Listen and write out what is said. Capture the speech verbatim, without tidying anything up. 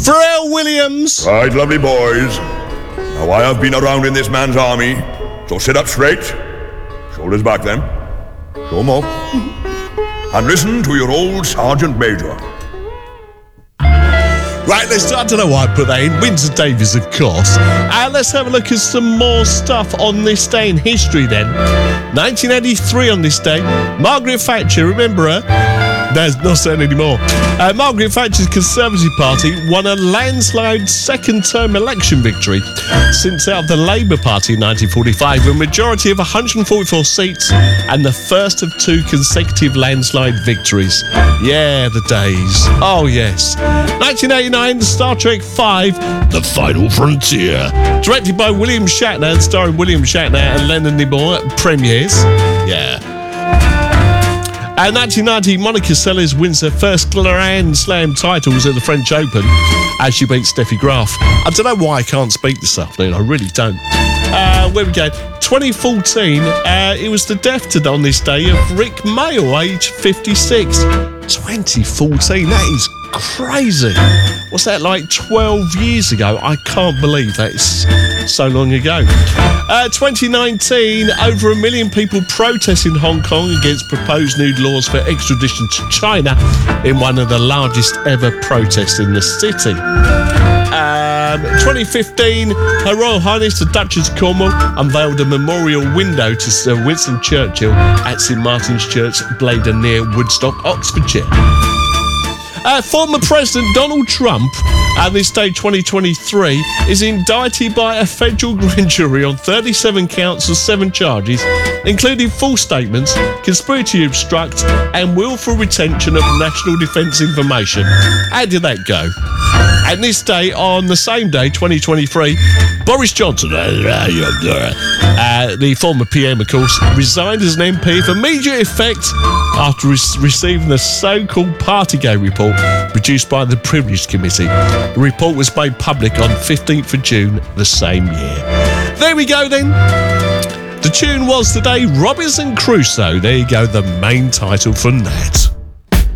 Pharrell Williams. Right, lovely boys. Now I have been around in this man's army, so sit up straight. Shoulders back then. Show 'em off. And listen to your old Sergeant Major. Right, let's, I don't know why I put that in. Windsor Davies, of course. And let's have a look at some more stuff on this day in history then. nineteen eighty-three on this day, Margaret Thatcher, remember her? There's not saying anymore. Uh, Margaret Thatcher's Conservative Party won a landslide second-term election victory. Since out of the Labour Party in nineteen forty-five, a majority of one hundred forty-four seats and the first of two consecutive landslide victories. Yeah, the days. Oh, yes. nineteen eighty-nine, Star Trek five, The Final Frontier. Directed by William Shatner and starring William Shatner and Leonard Nimoy, premieres. Yeah. And nineteen ninety, Monica Seles wins her first Grand Slam titles at the French Open as she beats Steffi Graf. I don't know why I can't speak this afternoon, I really don't. Uh, where we go? twenty fourteen, uh, it was the death today on this day of Rick Mail, age fifty-six. twenty fourteen, that is crazy. What's that, like twelve years ago? I can't believe that is so long ago. Uh, twenty nineteen, over a million people protest in Hong Kong against proposed new laws for extradition to China in one of the largest ever protests in the city. Um, twenty fifteen, Her Royal Highness the Duchess of Cornwall unveiled a memorial window to Sir Winston Churchill at St Martin's Church, Blaydon, near Woodstock, Oxfordshire. Uh, former President Donald Trump, at this day twenty twenty-three, is indicted by a federal grand jury on thirty-seven counts of seven charges, including false statements, conspiracy to obstruct, and willful retention of national defence information. How did that go? And this day, on the same day, twenty twenty-three, Boris Johnson, uh, the former P M, of course, resigned as an M P for immediate effect after re- receiving the so-called Partygate report produced by the Privilege Committee. The report was made public on fifteenth of June the same year. There we go then. The tune was today Robinson Crusoe. There you go, the main title from that.